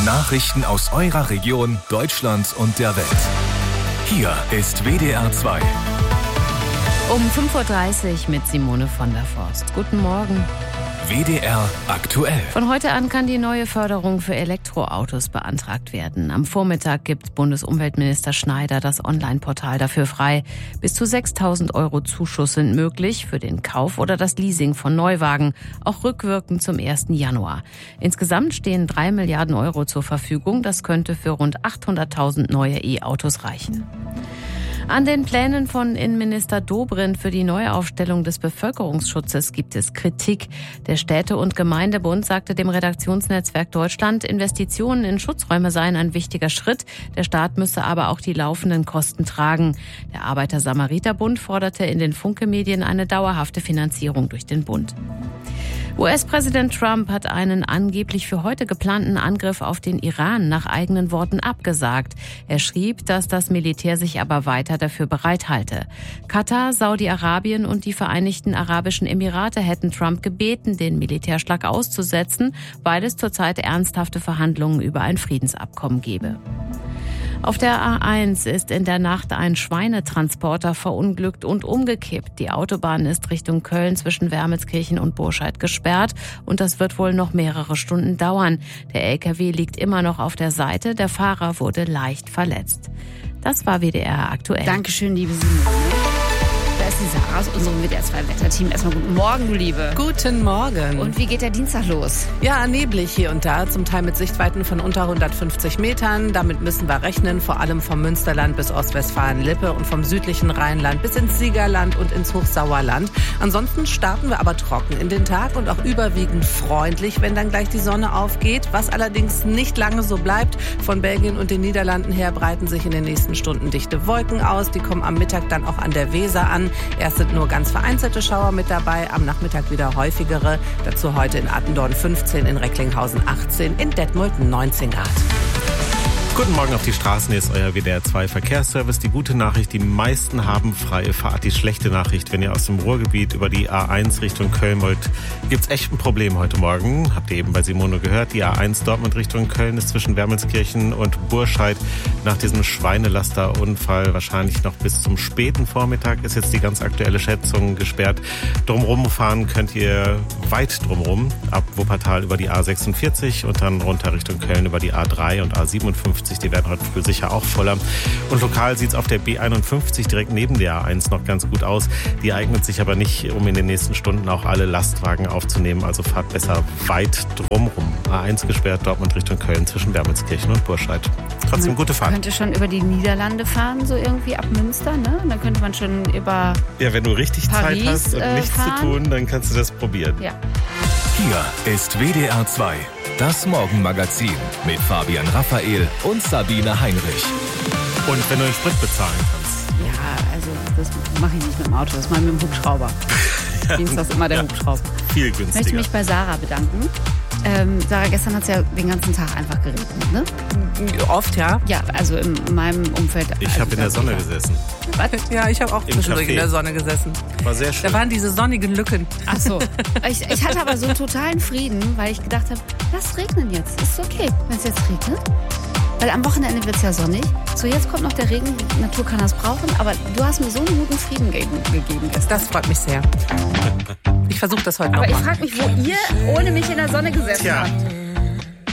Nachrichten aus eurer Region, Deutschland und der Welt. Hier ist WDR 2. Um 5.30 Uhr mit Simone von der Forst. Guten Morgen. WDR aktuell. Von heute an kann die neue Förderung für Elektroautos beantragt werden. Am Vormittag gibt Bundesumweltminister Schneider das Online-Portal dafür frei. Bis zu 6.000 € Zuschuss sind möglich für den Kauf oder das Leasing von Neuwagen, auch rückwirkend zum 1. Januar. Insgesamt stehen 3 Milliarden € zur Verfügung. Das könnte für rund 800.000 neue E-Autos reichen. An den Plänen von Innenminister Dobrindt für die Neuaufstellung des Bevölkerungsschutzes gibt es Kritik. Der Städte- und Gemeindebund sagte dem Redaktionsnetzwerk Deutschland, Investitionen in Schutzräume seien ein wichtiger Schritt. Der Staat müsse aber auch die laufenden Kosten tragen. Der Arbeiter-Samariter-Bund forderte in den Funke-Medien eine dauerhafte Finanzierung durch den Bund. US-Präsident Trump hat einen angeblich für heute geplanten Angriff auf den Iran nach eigenen Worten abgesagt. Er schrieb, dass das Militär sich aber weiter dafür bereithalte. Katar, Saudi-Arabien und die Vereinigten Arabischen Emirate hätten Trump gebeten, den Militärschlag auszusetzen, weil es zurzeit ernsthafte Verhandlungen über ein Friedensabkommen gebe. Auf der A1 ist in der Nacht ein Schweinetransporter verunglückt und umgekippt. Die Autobahn ist Richtung Köln zwischen Wermelskirchen und Burscheid gesperrt und das wird wohl noch mehrere Stunden dauern. Der LKW liegt immer noch auf der Seite, der Fahrer wurde leicht verletzt. Das war WDR aktuell. Dankeschön, liebe Simone. Da ist die Sarah aus unserem WDR-2-Wetterteam. Erstmal guten Morgen, du Liebe. Guten Morgen. Und wie geht der Dienstag los? Ja, neblig hier und da, zum Teil mit Sichtweiten von unter 150 Metern. Damit müssen wir rechnen, vor allem vom Münsterland bis Ostwestfalen-Lippe und vom südlichen Rheinland bis ins Siegerland und ins Hochsauerland. Ansonsten starten wir aber trocken in den Tag und auch überwiegend freundlich, wenn dann gleich die Sonne aufgeht. Was allerdings nicht lange so bleibt. Von Belgien und den Niederlanden her breiten sich in den nächsten Stunden dichte Wolken aus. Die kommen am Mittag dann auch an der Weser an. Erst sind nur ganz vereinzelte Schauer mit dabei, am Nachmittag wieder häufigere. Dazu heute in Attendorn 15, in Recklinghausen 18, in Detmold 19 Grad. Guten Morgen auf die Straßen, hier ist euer WDR 2 Verkehrsservice. Die gute Nachricht, die meisten haben freie Fahrt. Die schlechte Nachricht, wenn ihr aus dem Ruhrgebiet über die A1 Richtung Köln wollt, gibt's echt ein Problem heute Morgen. Habt ihr eben bei Simone gehört, die A1 Dortmund Richtung Köln ist zwischen Wermelskirchen und Burscheid nach diesem Schweinelasterunfall wahrscheinlich noch bis zum späten Vormittag, ist jetzt die ganz aktuelle Schätzung gesperrt. Drumrum fahren könnt ihr weit drumrum, ab Wuppertal über die A46 und dann runter Richtung Köln über die A3 und A57. Die werden heute früh sicher auch voller. Und lokal sieht es auf der B51 direkt neben der A1 noch ganz gut aus. Die eignet sich aber nicht, um in den nächsten Stunden auch alle Lastwagen aufzunehmen. Also fahrt besser weit drumrum. A1 gesperrt, Dortmund Richtung Köln zwischen Wermelskirchen und Burscheid. Trotzdem gute Fahrt. Man könnte schon über die Niederlande fahren, so irgendwie ab Münster, ne? Dann könnte man schon über Ja, wenn du richtig Paris, Zeit hast und nichts fahren. zu tun, dann kannst du das probieren. Ja. Hier ist WDR 2. Das Morgenmagazin mit Fabian Raphael und Sabine Heinrich. Und wenn du den Sprit bezahlen kannst. Ja, also das mache ich nicht mit dem Auto, das mache ich mit dem Hubschrauber. Dienstags immer der Hubschrauber. Viel Ich günstiger. möchte mich bei Sarah bedanken. Sarah, gestern hat es ja den ganzen Tag einfach geregnet, ne? Oft, ja. Ja, also in meinem Umfeld. Ich habe in der Sonne gesessen. Ja, ich habe auch zwischendurch Café. in der Sonne gesessen. War sehr schön. Da waren diese sonnigen Lücken. Ach so. Ich hatte aber so einen totalen Frieden, weil ich gedacht habe, lass regnen jetzt. Ist okay, wenn es jetzt regnet. Weil am Wochenende wird es ja sonnig. So, jetzt kommt noch der Regen. Die Natur kann das brauchen. Aber du hast mir so einen guten Frieden gegeben gestern. Das freut mich sehr. Ich versuche das heute Aber noch ich mal. frage mich, wo ihr ohne mich in der Sonne gesessen habt.